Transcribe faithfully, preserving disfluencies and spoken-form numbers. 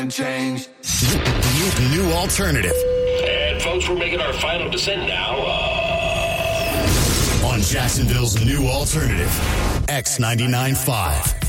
change. New, new alternative. And folks, we're making our final descent now. Uh... On Jacksonville's new alternative, X ninety-nine point five.